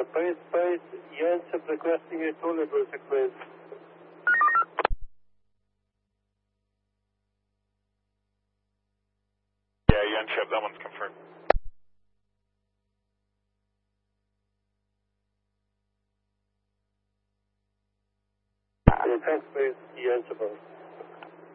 Base, Yansip requesting a toll liberty, please. Yeah, Yansip, that one's confirmed. Thanks, please, Yansip.